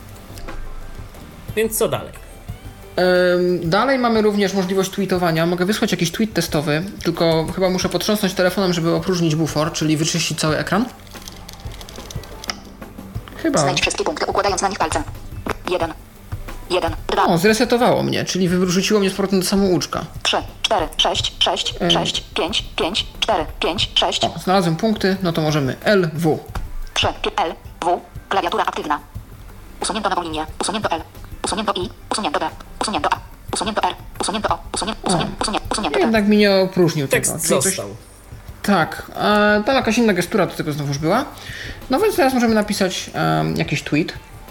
Więc co dalej? Dalej mamy również możliwość tweetowania. Mogę wysłać jakiś tweet testowy, tylko chyba muszę potrząsnąć telefonem, żeby opróżnić bufor, czyli wyczyścić cały ekran. Chyba. Znajdź wszystkie punkty, układając na nich palce. Jeden. Jeden. Dwa. O, zresetowało mnie, czyli wyrzuciło mnie z powrotem do samouczka. Trzy. Cztery. Sześć. Sześć. Sześć. Pięć. Pięć. Cztery. Pięć. Sześć. O, znalazłem punkty, no to możemy L, W. Trzy. L. W. Klawiatura aktywna. Usunięto nową linię. Usunięto L. Usunięto I. Usunięto B. Usunięto A. Usunięto R. Usunięto O. Usunięto, usunięto, usunięto, usunięto T. Jednak mi nie opróżnił Tekst tego. Czyli został. Coś... Tak, e, tam jakaś inna gestura do tego znowuż była. No więc teraz możemy napisać um, jakiś tweet.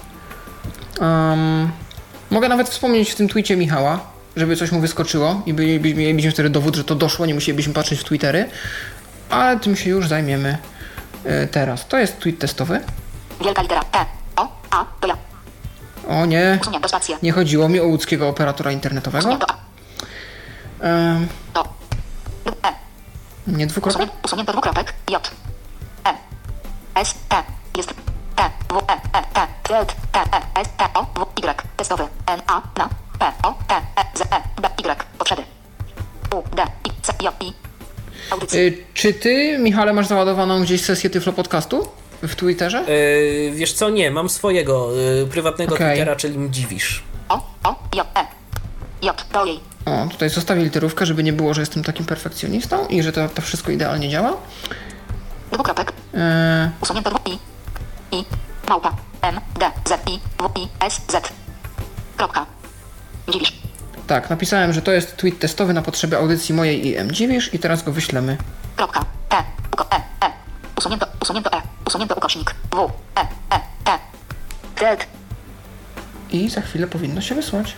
Um, mogę nawet wspomnieć w tym tweetie Michała, żeby coś mu wyskoczyło i byli- mielibyśmy wtedy dowód, że to doszło, nie musielibyśmy patrzeć w Twittery. Ale tym się już zajmiemy e, teraz. To jest tweet testowy. Wielka litera E. O. A. To ja. O nie, Usunięto spację. nie chodziło mi o łódzkiego operatora internetowego. Usunięto A. Um, To. E. nie dwukropek? Usunię, usunięto dwukropek. J. E. S. E. Jest. T. W. E. E. T. Z. T. E. S. T. O. W. Y. Testowy. N. A. Na. P. O. T. E. Z. E. B. Y. Potrzeby. U. D. I. C. J. I. Audycji. Y, czy ty, Michale, masz załadowaną gdzieś sesję Tyflo Podcastu w Twitterze? Yy, wiesz co, nie, mam swojego yy, prywatnego Okej. Twittera, czyli Mdziwisz. O. O. J. E. J. To jej. O, tutaj zostawię literówkę, żeby nie było, że jestem takim perfekcjonistą i że to, to wszystko idealnie działa. Dwukropek. Eee, Usunięto dwu I. I. Małpa. M. D. Z. I. W. I. S. Z. Kropka. Dziwisz. tak, napisałem, że to jest tweet testowy na potrzeby audycji mojej i M. Dziwisz i teraz go wyślemy. Kropka. T. Uko. E. E. Usunięto. Usunięto E. Usunięto ukośnik. W. E. E. T. Z. I za chwilę powinno się wysłać.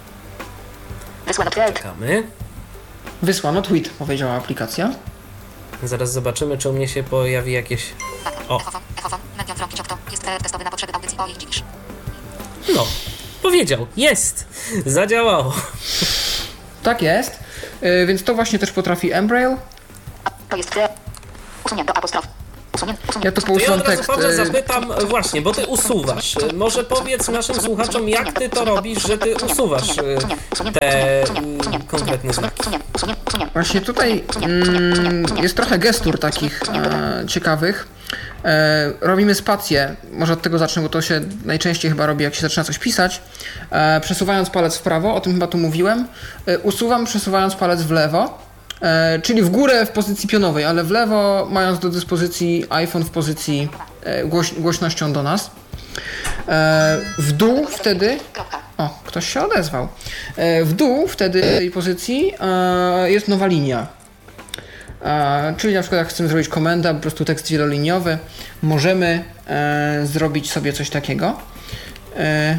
Wysłano thread. Czekamy. Wysłano tweet, powiedziała aplikacja. Zaraz zobaczymy, czy u mnie się pojawi jakieś... O. Jest testowy na potrzeby audycji. O, ich dziwisz. No, powiedział. Jest! Zadziałało. Tak jest. Yy, więc to właśnie też potrafi Embrail. To jest usunięto apostrof. Usunięto. Ja tu To ja pousuwam od razu, tekst. Pawle, yy, zapytam właśnie, bo ty usuwasz. Może powiedz naszym słuchaczom, jak ty to robisz, że ty usuwasz y, te y, konkretne znaki. Właśnie tutaj mm, jest trochę gestur takich e, ciekawych. E, robimy spację, może od tego zacznę, bo to się najczęściej chyba robi, jak się zaczyna coś pisać. E, przesuwając palec w prawo, o tym chyba tu mówiłem. E, usuwam, przesuwając palec w lewo, e, czyli w górę w pozycji pionowej, ale w lewo, mając do dyspozycji iPhone w pozycji e, głoś, głośnością do nas. E, w dół wtedy... O, ktoś się odezwał. E, w dół wtedy w tej pozycji e, jest nowa linia. E, czyli na przykład jak chcemy zrobić komendę, po prostu tekst wieloliniowy, możemy e, zrobić sobie coś takiego. E,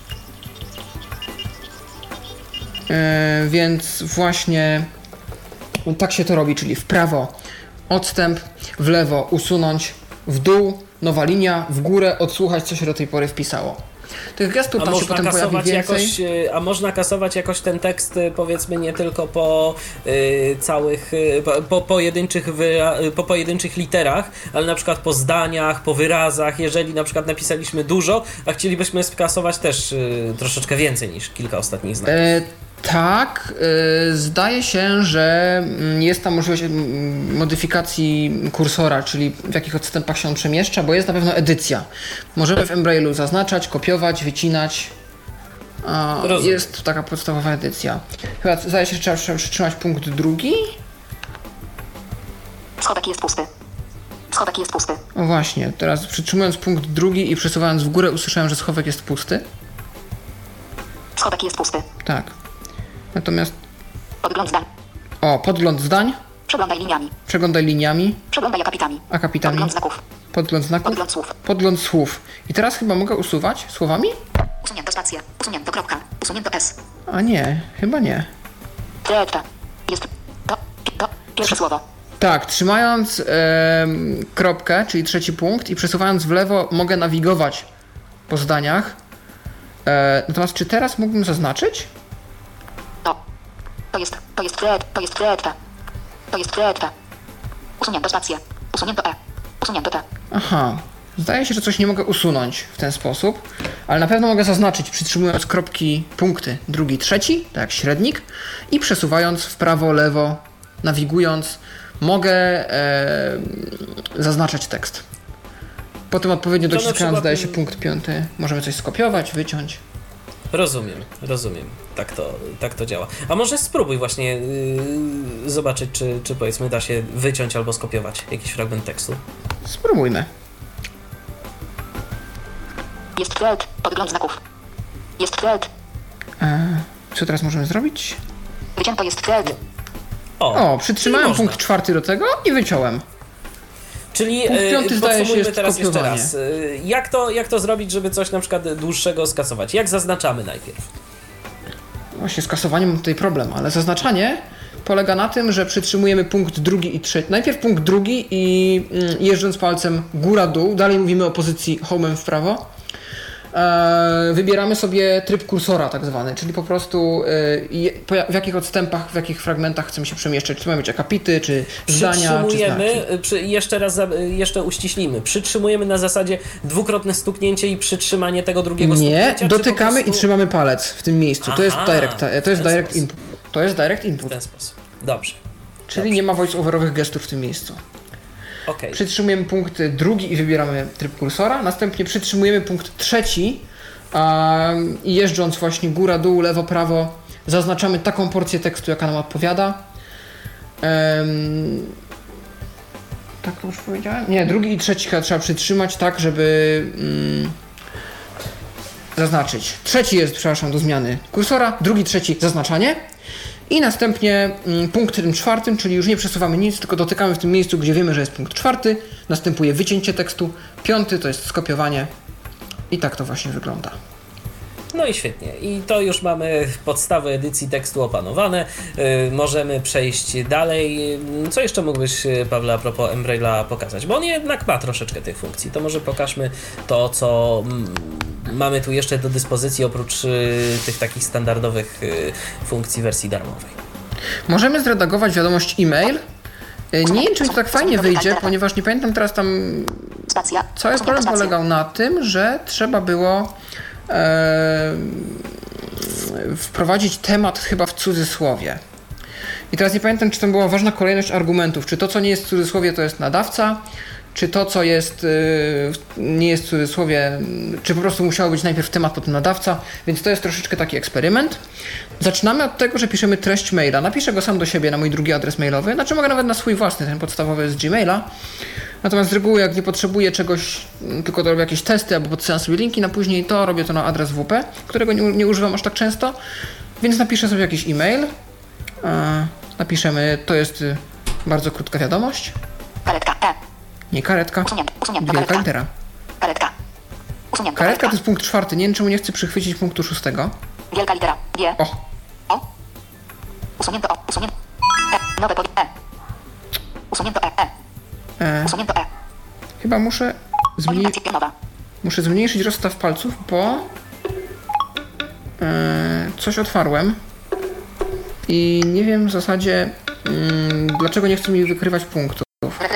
e, więc właśnie tak się to robi, czyli w prawo odstęp, w lewo usunąć, w dół nowa linia, w górę odsłuchać, co się do tej pory wpisało. Tych gestów tam się potem pojawi więcej. Jakoś, a można kasować jakoś ten tekst, powiedzmy, nie tylko po y, całych, y, po, po, pojedynczych wyra, po pojedynczych literach, ale na przykład po zdaniach, po wyrazach. Jeżeli na przykład napisaliśmy dużo, a chcielibyśmy skasować też y, troszeczkę więcej niż kilka ostatnich znaków. E, tak, y, zdaje się, że jest tam możliwość modyfikacji kursora, czyli w jakich odstępach się on przemieszcza, bo jest na pewno edycja. Możemy w Embrailu zaznaczać, kopiować, wycinać. A, jest taka podstawowa edycja. Chyba zdaje się, że trzeba, trzeba przytrzymać punkt drugi. Schowek jest pusty. Schowek jest pusty. O właśnie, teraz przytrzymując punkt drugi i przesuwając w górę usłyszałem, że schowek jest pusty. Schowek jest pusty. Tak. Natomiast... Podgląd zdań. O, podgląd zdań. Przeglądaj liniami. Przeglądaj liniami. Przeglądaj akapitami. Akapitami. Podgląd znaków. Podgląd znaków. Podgląd słów. Podgląd słów. I teraz chyba mogę usuwać słowami? Usunięto spację. Usunięto kropka. Usunięto S. A nie, chyba nie. Treta. Jest to, to pierwsze słowo. Tak, trzymając e, kropkę, czyli trzeci punkt i przesuwając w lewo mogę nawigować po zdaniach. E, natomiast czy teraz mógłbym zaznaczyć? To. To jest, to jest tret, to jest treta. To jest treta. Usunięto spację. Usunięto E. Usunięto T. Aha. Zdaje się, że coś nie mogę usunąć w ten sposób, ale na pewno mogę zaznaczyć, przytrzymując kropki, punkty drugi, trzeci, tak jak średnik, i przesuwając w prawo, lewo, nawigując, mogę e, zaznaczać tekst. Potem odpowiednio dociskając, przykład... zdaje się, punkt piąty. Możemy coś skopiować, wyciąć. Rozumiem, rozumiem. Tak to, tak to działa. A może spróbuj właśnie yy, zobaczyć, czy, czy powiedzmy da się wyciąć albo skopiować jakiś fragment tekstu. Spróbujmy. Jest thread, podgląd znaków. Jest thread. E, co teraz możemy zrobić? Wycięto jest thread. O, o przytrzymałem punkt czwarty do tego i wyciąłem. Czyli yy, podsumujmy teraz jeszcze raz. Yy, jak, to, jak to zrobić, żeby coś na przykład dłuższego skasować? Jak zaznaczamy najpierw? Właśnie z kasowaniem mam tutaj problem, ale zaznaczanie polega na tym, że przytrzymujemy punkt drugi i trzeci. Najpierw punkt drugi i mm, jeżdżąc palcem góra-dół, dalej mówimy o pozycji home'em w prawo, e, wybieramy sobie tryb kursora tak zwany, czyli po prostu e, w jakich odstępach, w jakich fragmentach chcemy się przemieszczać, czy mamy mieć akapity, czy zdania, czy znaki. Przy, jeszcze raz, jeszcze uściślimy, przytrzymujemy na zasadzie dwukrotne stuknięcie i przytrzymanie tego drugiego Nie, stuknięcia? Nie, dotykamy prostu... i trzymamy palec w tym miejscu. Aha, to jest direct, to jest direct input. To jest direct input. W ten sposób. Dobrze. Czyli Dobrze. nie ma voice-overowych gestów w tym miejscu. Okay. Przytrzymujemy punkt drugi i wybieramy tryb kursora. Następnie przytrzymujemy punkt trzeci um, i jeżdżąc właśnie góra, dół, lewo, prawo zaznaczamy taką porcję tekstu, jaka nam odpowiada. Um, tak to już powiedziałem? Nie, drugi i trzeci trzeba przytrzymać tak, żeby um, zaznaczyć. Trzeci jest, przepraszam, do zmiany kursora, drugi, trzeci zaznaczanie. I następnie punktem czwartym, czyli już nie przesuwamy nic, tylko dotykamy w tym miejscu, gdzie wiemy, że jest punkt czwarty. Następuje wycięcie tekstu. Piąty to jest skopiowanie. I tak to właśnie wygląda. No i świetnie. I to już mamy podstawy edycji tekstu opanowane. Yy, możemy przejść dalej. Co jeszcze mógłbyś, Pawle, a propos Embraila pokazać? Bo on jednak ma troszeczkę tych funkcji. To może pokażmy to, co mm, mamy tu jeszcze do dyspozycji oprócz yy, tych takich standardowych yy, funkcji wersji darmowej. Możemy zredagować wiadomość e-mail. Nie wiem, czy mi to tak fajnie wyjdzie, ponieważ nie pamiętam teraz tam... Cały problem polegał na tym, że trzeba było e, wprowadzić temat chyba w cudzysłowie. I teraz nie pamiętam, czy tam była ważna kolejność argumentów. Czy to, co nie jest w cudzysłowie, to jest nadawca, czy to, co jest, y, nie jest w cudzysłowie, czy po prostu musiało być najpierw temat, potem nadawca, więc to jest troszeczkę taki eksperyment. Zaczynamy od tego, że piszemy treść maila. Napiszę go sam do siebie na mój drugi adres mailowy, znaczy mogę nawet na swój własny, ten podstawowy z Gmaila. Natomiast z reguły, jak nie potrzebuję czegoś, tylko to robię jakieś testy albo podsyłam sobie linki na później, to robię to na adres W P, którego nie, nie używam aż tak często, więc napiszę sobie jakiś e-mail. E, napiszemy, to jest bardzo krótka wiadomość. Karetka E. Nie karetka, Usunięto, usunięto, wielka karetka. litera. Karetka. Usunięto, Karetka to jest punkt czwarty, nie wiem czemu nie chcę przychwycić punktu szóstego. Wielka litera G. O, O. Usunięto O. Usunięto E. Nowe powie E. Usunięto E. E. e, Usunięto E. chyba muszę, zmniej, Orientacja pionowa. muszę zmniejszyć rozstaw palców, bo e, coś otwarłem i nie wiem w zasadzie mm, dlaczego nie chce mi wykrywać punktów.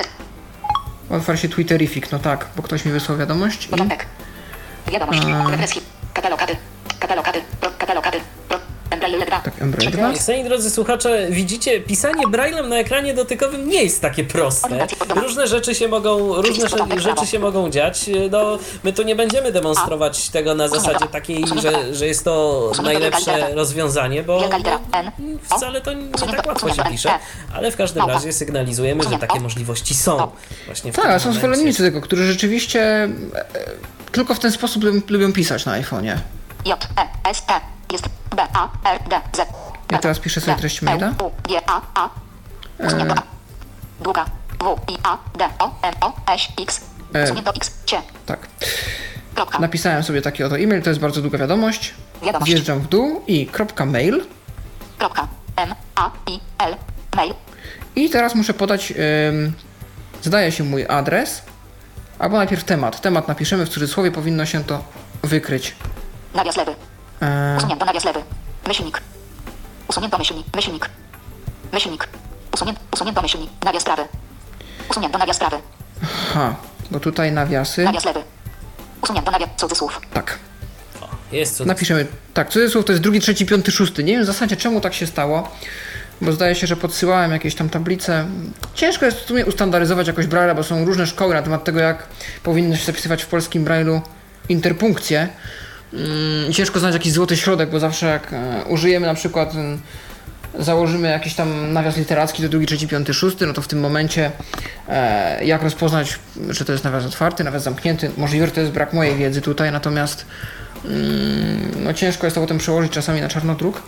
Otwarł się Twitterific, no tak, bo ktoś mi wysłał wiadomość i... Początek. Wiadomość. Refresji. Katalogady. Katalogady. Pro. Katalogady. Pro. Embraille dwa. Tak, Embraille dwa. Szanowni drodzy słuchacze, widzicie, pisanie braillem na ekranie dotykowym nie jest takie proste. Różne rzeczy się mogą, różne rzeczy się mogą dziać. No, my tu nie będziemy demonstrować tego na zasadzie takiej, że, że jest to najlepsze rozwiązanie, bo wcale to nie tak łatwo się pisze, ale w każdym razie sygnalizujemy, że takie możliwości są. Właśnie w Tak, tym ale są momencie. zwolennicy tego, którzy rzeczywiście e, tylko w ten sposób lubią, lubią pisać na iPhone'ie. J. E. S. E. Jest B. A. R. D. Z. Ja teraz piszę sobie treść maila. U. G. A. A. Usunięto A. Długa. W. I. A. D. O. M. O. S. X. Usunięto X. C. Tak. Kropka. Napisałem sobie taki oto e-mail, to jest bardzo długa wiadomość. Wiadomość. Zjeżdżam w dół i kropka mail. Kropka. M. A. I. L. Mail. I teraz muszę podać, ym, zdaje się mój adres, albo najpierw temat. Temat napiszemy w cudzysłowie, powinno się to wykryć. Nawias lewy. E, Usunięto nawias lewy. Myślnik. Usunięto myślnik. Myślnik. Myślnik. Usunięto, usunięto myślnik. Nawias prawy. Usunięto nawias prawy. aha, bo tutaj nawiasy. Nawias lewy. Usunięto nawias cudzysłów. Tak. Jest cud. Napiszemy, tak, cudzysłów to jest drugi, trzeci, piąty, szósty. Nie wiem w zasadzie czemu tak się stało, bo zdaje się, że podsyłałem jakieś tam tablice. Ciężko jest w sumie ustandaryzować jakoś Braille'a, bo są różne szkoły na temat tego, jak powinno się zapisywać w polskim Braille'u interpunkcje. Hmm, ciężko znaleźć jakiś złoty środek, bo zawsze jak e, użyjemy na przykład, m, założymy jakiś tam nawias literacki do drugi, trzeci, piąty, szósty, no to w tym momencie e, jak rozpoznać, że to jest nawias otwarty, nawias zamknięty. Możliwe, że to jest brak mojej wiedzy tutaj, natomiast no ciężko jest to potem przełożyć czasami na czarnodruk.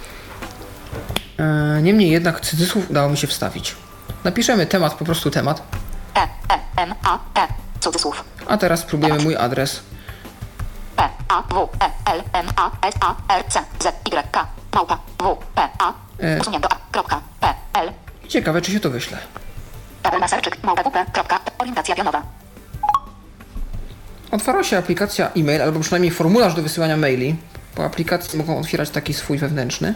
E, niemniej jednak cudzysłów udało mi się wstawić. Napiszemy temat, po prostu temat. E. E. M. A. E. Cudzysłów. A teraz spróbujemy mój adres. P. A. W. E. L. M. A. S. A. R. C. Z. Y. K. Małpa. W. P. A. E. Usunięto A. Kropka. P. L. Ciekawe, czy się to wyśle. Paweł Masarczyk. Małpa. W. P. Kropka. Orientacja pionowa. Otwarła się aplikacja e-mail, albo przynajmniej formularz do wysyłania maili. Po aplikacji mogą otwierać taki swój wewnętrzny.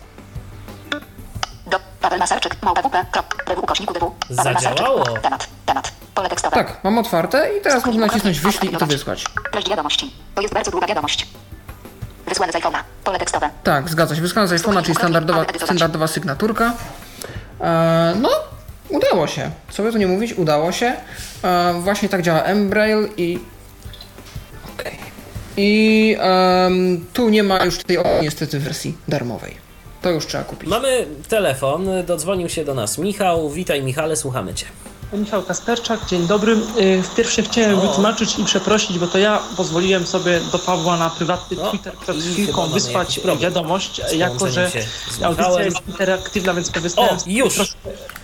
Do Paweł Masarczyk. Małpa. W. P. Kropka. W. Ukośniku. W. Paweł Masarczyk. Zadziałało. Temat. Temat. Pole tekstowe. Tak, mam otwarte i teraz można nacisnąć wyślij i to wysłać. Treść wiadomości. To jest bardzo długa wiadomość. Wysłane z iPhone'a. Pole tekstowe. Tak, zgadza się. Wysłane z iPhone'a, czyli standardowa, standardowa sygnaturka. E, no, udało się. Co by tu nie mówić, udało się. E, właśnie tak działa Embraille i... Okay. I um, tu nie ma już tej opcji niestety w wersji darmowej. To już trzeba kupić. Mamy telefon, dodzwonił się do nas Michał. Witaj Michale, słuchamy Cię. Michał Kasperczak, dzień dobry. Wpierw chciałem O. wytłumaczyć i przeprosić, bo to ja pozwoliłem sobie do Pawła na prywatny O, Twitter przed i chyba chwilką mamy wysłać jakiś problem wiadomość, z jako że połączeniem się z audycja Michałem. jest interaktywna, więc korzystałem O, z już! troszkę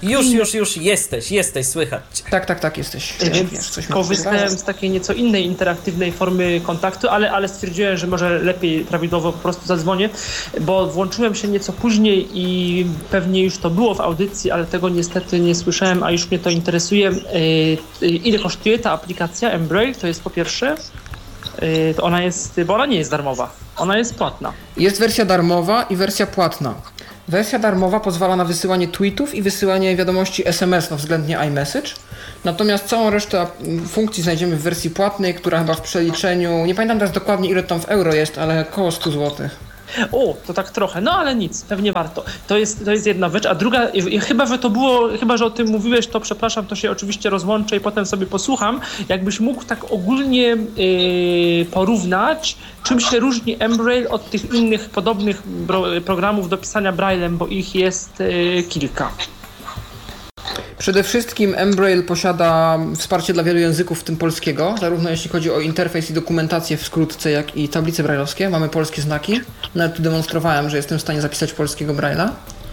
Już, już, już jesteś, jesteś, słychać cię. Tak, tak, tak, jesteś. Więc Wiesz, coś mi korzystałem z takiej nieco innej, interaktywnej formy kontaktu, ale, ale stwierdziłem, że może lepiej prawidłowo po prostu zadzwonię, bo włączyłem się nieco później i pewnie już to było w audycji, ale tego niestety nie słyszałem, a już mnie to interesuje. Ile kosztuje ta aplikacja Embrail? To jest po pierwsze. To ona jest, bo ona nie jest darmowa, ona jest płatna. Jest wersja darmowa i wersja płatna. Wersja darmowa pozwala na wysyłanie tweetów i wysyłanie wiadomości S M S, no względnie iMessage. Natomiast całą resztę funkcji znajdziemy w wersji płatnej, która chyba w przeliczeniu, nie pamiętam teraz dokładnie ile tam w euro jest, ale około sto złotych. O, to tak trochę, no ale nic, pewnie warto. To jest, to jest jedna rzecz, a druga, i chyba, że to było, chyba, że o tym mówiłeś, to przepraszam, to się oczywiście rozłączę i potem sobie posłucham. Jakbyś mógł tak ogólnie yy, porównać, czym się różni Embrail od tych innych podobnych bro, programów do pisania Braillem, bo ich jest yy, kilka. Przede wszystkim Embrail posiada wsparcie dla wielu języków, w tym polskiego, zarówno jeśli chodzi o interfejs i dokumentację w skrótce, jak i tablice brajlowskie. Mamy polskie znaki. Nawet tu demonstrowałem, że jestem w stanie zapisać polskiego Braille'a.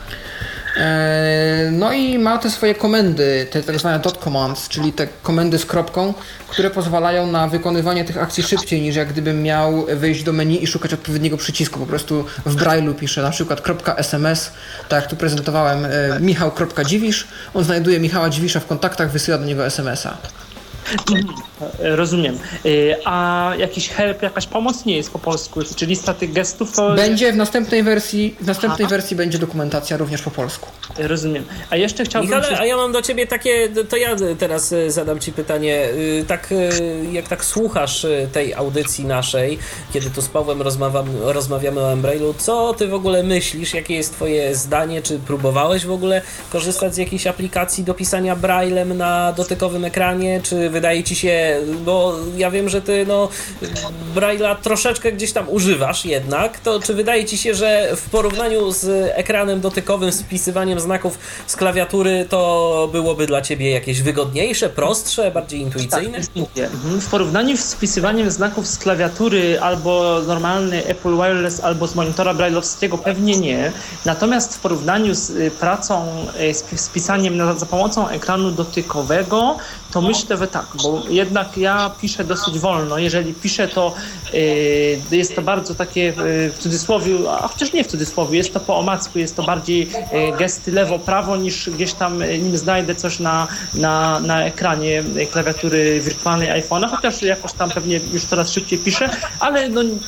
No i ma te swoje komendy, te tak zwane dot commands, czyli te komendy z kropką, które pozwalają na wykonywanie tych akcji szybciej niż jak gdybym miał wyjść do menu i szukać odpowiedniego przycisku. Po prostu w Braille'u piszę na przykład .sms, tak jak tu prezentowałem, michał.dziwisz, on znajduje Michała Dziwisza w kontaktach, wysyła do niego es em es a. Rozumiem. A jakiś help, jakaś pomoc nie jest po polsku? Czy lista tych gestów to... Będzie w następnej wersji, w następnej Aha. wersji będzie dokumentacja również po polsku. Rozumiem. A jeszcze chciałbym... Michale, się... a ja mam do ciebie takie, to ja teraz zadam ci pytanie, tak jak tak słuchasz tej audycji naszej, kiedy tu z Pawłem rozmawiam, rozmawiamy o Embrailu, co ty w ogóle myślisz, jakie jest twoje zdanie, czy próbowałeś w ogóle korzystać z jakiejś aplikacji do pisania Braillem na dotykowym ekranie, czy wydaje ci się, bo ja wiem, że ty no Braille'a troszeczkę gdzieś tam używasz jednak, to czy wydaje ci się, że w porównaniu z ekranem dotykowym, z wpisywaniem znaków z klawiatury, to byłoby dla ciebie jakieś wygodniejsze, prostsze, bardziej intuicyjne? Tak, w porównaniu z wpisywaniem znaków z klawiatury albo normalny Apple Wireless, albo z monitora braille'owskiego pewnie nie. Natomiast w porównaniu z pracą, z, z pisaniem na, za pomocą ekranu dotykowego, to myślę, że tak, bo jednak ja piszę dosyć wolno. Jeżeli piszę, to yy, jest to bardzo takie yy, w cudzysłowie, a chociaż nie w cudzysłowie, jest to po omacku, jest to bardziej yy, gesty lewo-prawo niż gdzieś tam, yy, nim znajdę coś na, na, na ekranie klawiatury wirtualnej iPhone'a, chociaż jakoś tam pewnie już coraz szybciej piszę, ale no